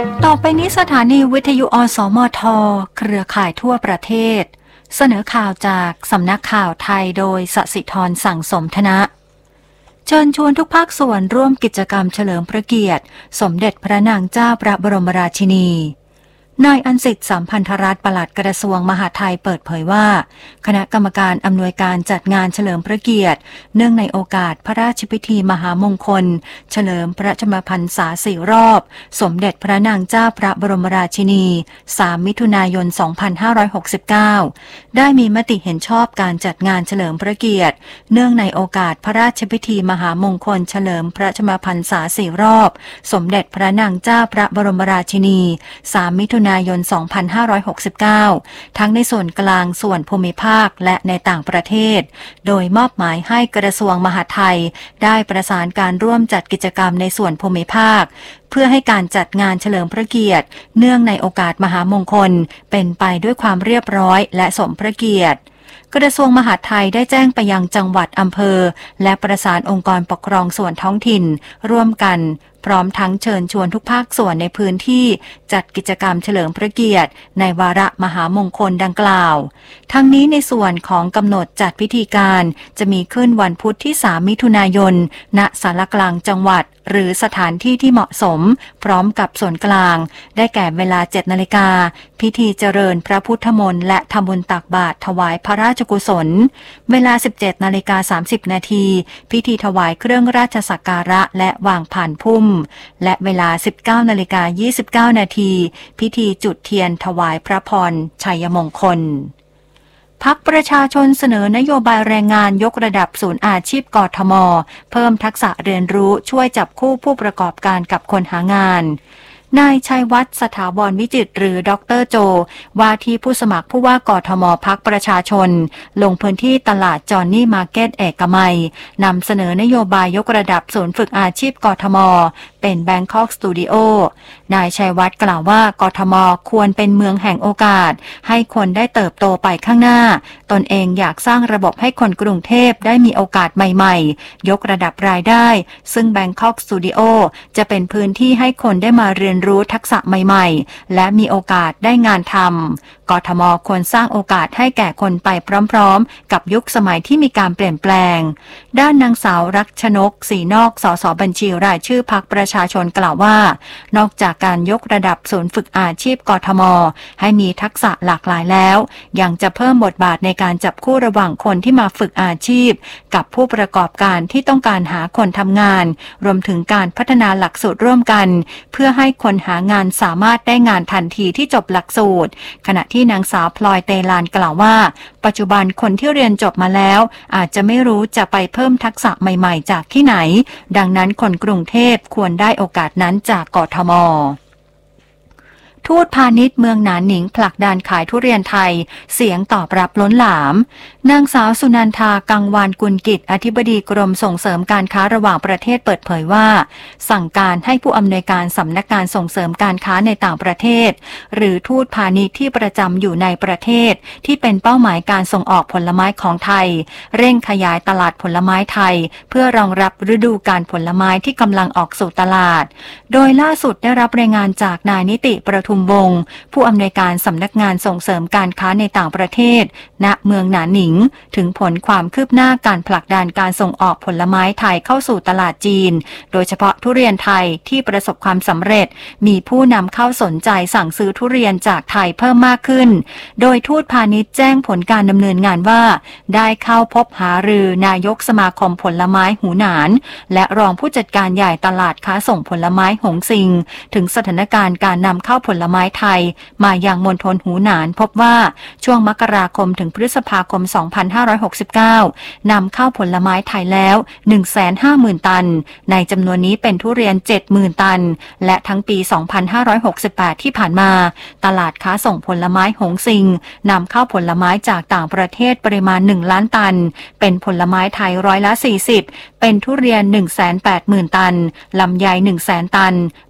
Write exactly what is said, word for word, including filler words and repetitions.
ต่อไปนี้สถานีวิทยุอสมทเครือข่ายทั่วประเทศเสนอข่าวจากสำนักข่าวไทยโดยสศิธรสั่งสมธนะเชิญชวนทุกภาคส่วนร่วมกิจกรรมเฉลิมพระเกียรติสมเด็จพระนางเจ้าพระบรมราชินีนายอันสิทธิ์สัมพันธรัตน์ปลัดกระทรวงมหาดไทยเปิดเผยว่าคณะกรรมการอำนวยการจัดงานเฉลิมพระเกียรติเนื่องในโอกาสพระราชพิธีมหามงคลเฉลิมพระชนมพรรษาสี่รอบสมเด็จพระนางเจ้าพระบรมราชินีสามมิถุนายนสองพันห้าร้อยหกสิบเก้าได้มีมติเห็นชอบการจัดงานเฉลิมพระเกียรติเนื่องในโอกาสพระราชพิธีมหามงคลเฉลิมพระชนมพรรษาสี่รอบสมเด็จพระนางเจ้าพระบรมราชินีสามมิถุนายนสองพันห้าร้อยหกสิบเก้าทั้งในส่วนกลางส่วนภูมิภาคและในต่างประเทศโดยมอบหมายให้กระทรวงมหาดไทยได้ประสานการร่วมจัดกิจกรรมในส่วนภูมิภาคเพื่อให้การจัดงานเฉลิมพระเกียรติเนื่องในโอกาสมหามงคลเป็นไปด้วยความเรียบร้อยและสมพระเกียรติกระทรวงมหาดไทยได้แจ้งไปยังจังหวัดอำเภอและประสานองค์กรปกครองส่วนท้องถิ่นร่วมกันพร้อมทั้งเชิญชวนทุกภาคส่วนในพื้นที่จัดกิจกรรมเฉลิมพระเกียรติในวาระมหามงคลดังกล่าวทั้งนี้ในส่วนของกำหนดจัดพิธีการจะมีขึ้นวันพุธที่สามมิถุนายนณศาลากลางจังหวัดหรือสถานที่ที่เหมาะสมพร้อมกับส่วนกลางได้แก่เวลาเจ็ดนาฬิกาพิธีเจริญพระพุทธมนต์และทำบุญตักบาตรถวายพระราชกุศลเวลา สิบเจ็ดนาฬิกาสามสิบนาทีพิธีถวายเครื่องราชสักการะและวางผ่านพุ่มและเวลา สิบเก้านาฬิกายี่สิบเก้านาทีพิธีจุดเทียนถวายพระพรชัยมงคลพรรคประชาชนเสนอนโยบายแรงงานยกระดับศูนย์อาชีพกทม.เพิ่มทักษะเรียนรู้ช่วยจับคู่ผู้ประกอบการกับคนหางานนายชัยวัฒน์สถาบรวิจิตรหรือดรโจว่าที่ผู้สมัครผู้ว่ากทม.พรรคประชาชนลงพื้นที่ตลาดจอห์นนี่มาร์เก็ตเอกมัยนำเสนอนโยบายยกระดับศูนย์ฝึกอาชีพกทม.เป็น Bangkok Studio นายชัยวัฒน์กล่าวว่ากทม.ควรเป็นเมืองแห่งโอกาสให้คนได้เติบโตไปข้างหน้าตนเองอยากสร้างระบบให้คนกรุงเทพได้มีโอกาสใหม่ๆยกระดับรายได้ซึ่ง Bangkok Studio จะเป็นพื้นที่ให้คนได้มาเรียนรู้ทักษะใหม่ๆและมีโอกาสได้งานทำกทม.ควรสร้างโอกาสให้แก่คนไปพร้อมๆกับยุคสมัยที่มีการเปลี่ยนแปลงด้านนางสาวรักชนกศรีนอกสสบัญชีรายชื่อพรรคประชาชนกล่าวว่านอกจากการยกระดับศูนย์ฝึกอาชีพกทม.ให้มีทักษะหลากหลายแล้วยังจะเพิ่มบทบาทในการจับคู่ระหว่างคนที่มาฝึกอาชีพกับผู้ประกอบการที่ต้องการหาคนทำงานรวมถึงการพัฒนาหลักสูตรร่วมกันเพื่อให้คนหางานสามารถได้งานทันทีที่จบหลักสูตรขณะที่นางสาวพลอยเตลานกล่าวว่าปัจจุบันคนที่เรียนจบมาแล้วอาจจะไม่รู้จะไปเพิ่มทักษะใหม่ๆจากที่ไหนดังนั้นคนกรุงเทพควรได้โอกาสนั้นจากกทม.ทูตพาณิชย์เมืองหนานหนิงผลักดันขายทุเรียนไทยเสียงตอบรับล้นหลามนางสาวสุนันทากังวานกุลกิจอธิบดีกรมส่งเสริมการค้าระหว่างประเทศเปิดเผยว่าสั่งการให้ผู้อำนวยการสำนักงานส่งเสริมการค้าในต่างประเทศหรือทูตพาณิชย์ที่ประจำอยู่ในประเทศที่เป็นเป้าหมายการส่งออกผลไม้ของไทยเร่งขยายตลาดผลไม้ไทยเพื่อรองรับฤดูกาลผลไม้ที่กำลังออกสู่ตลาดโดยล่าสุดได้รับรายงานจากนายนิติประทุมวงศ์ผู้อำนวยการสำนักงานส่งเสริมการค้าในต่างประเทศณเมืองหนานหนิงถึงผลความคืบหน้าการผลักดันการส่งออกผลไม้ไทยเข้าสู่ตลาดจีนโดยเฉพาะทุเรียนไทยที่ประสบความสำเร็จมีผู้นำเข้าสนใจสั่งซื้อทุเรียนจากไทยเพิ่มมากขึ้นโดยทูตพาณิชย์แจ้งผลการดำเนินงานว่าได้เข้าพบหารือนายกสมาคมผลไม้หูหนานและรองผู้จัดการใหญ่ตลาดค้าส่งผลไม้หงซิงถึงสถานการณ์การนำเข้าผลไม้ไทยมายังมณฑลหูหนานพบว่าช่วงมกราคมถึงพฤษภาคมสองพันห้าร้อยหกสิบเก้านำเข้าผลไม้ไทยแล้ว หนึ่งแสนห้าหมื่น ตันในจำนวนนี้เป็นทุเรียน เจ็ดหมื่น ตันและทั้งปีสองพันห้าร้อยหกสิบแปดที่ผ่านมาตลาดค้าส่งผลไม้หงซิงนำเข้าผลไม้จากต่างประเทศปริมาณหนึ่งล้านตันเป็นผลไม้ไทยร้อยละสี่สิบเป็นทุเรียน หนึ่งแสนแปดหมื่น ตันลำไย หนึ่งแสน ตัน